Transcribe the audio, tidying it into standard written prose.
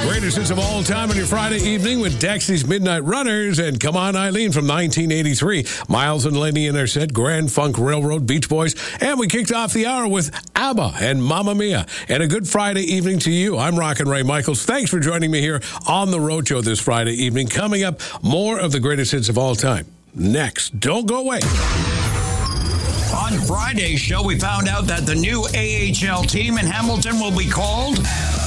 Greatest hits of all time on your Friday evening with Dexy's Midnight Runners and Come On Eileen from 1983. Miles and Lenny in our set, Grand Funk Railroad, Beach Boys. And we kicked off the hour with ABBA and Mamma Mia. And a good Friday evening to you. I'm Rockin' Ray Michaels. Thanks for joining me here on The Roadshow this Friday evening. Coming up, more of the greatest hits of all time. Next, don't go away. On Friday's show, we found out that the new AHL team in Hamilton will be called